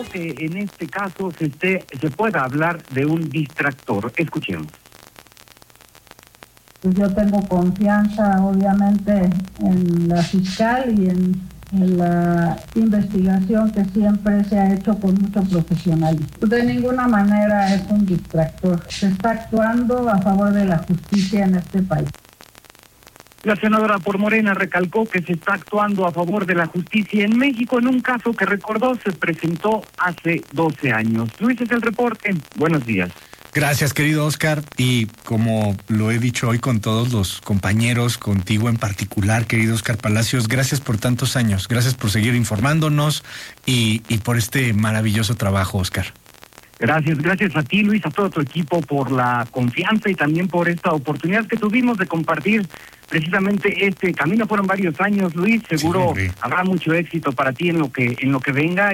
que en este caso se pueda hablar de un distractor. Escuchemos. Yo tengo confianza, obviamente, en la fiscal y en la investigación que siempre se ha hecho con mucho profesionalismo. De ninguna manera es un distractor. Se está actuando a favor de la justicia en este país. La senadora por Morena recalcó que se está actuando a favor de la justicia en México en un caso que recordó se presentó hace 12 años. Luis, es el reporte. Buenos días. Gracias, querido Oscar, y como lo he dicho hoy con todos los compañeros, contigo en particular, querido Oscar Palacios, gracias por tantos años, gracias por seguir informándonos y por este maravilloso trabajo, Oscar. Gracias a ti, Luis, a todo tu equipo por la confianza y también por esta oportunidad que tuvimos de compartir precisamente este camino. Fueron varios años, Luis, seguro habrá mucho éxito para ti en lo que venga.